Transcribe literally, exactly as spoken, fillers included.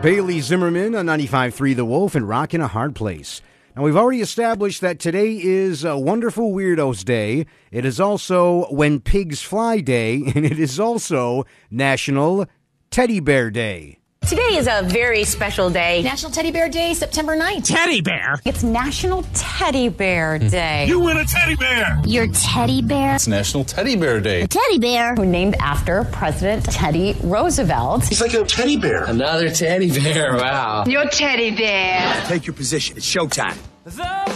Bailey Zimmerman on ninety-five point three The Wolf and Rockin' a Hard Place. Now, we've already established that today is a Wonderful Weirdos Day. It is also When Pigs Fly Day, and it is also National Teddy Bear Day. Today is a very special day. National Teddy Bear Day, September ninth. Teddy bear? It's National Teddy Bear Day. You win a teddy bear! Your teddy bear? It's National Teddy Bear Day. A teddy bear? Who named after President Teddy Roosevelt. He's like a teddy bear. Another teddy bear, wow. Your teddy bear. Take your position. It's showtime.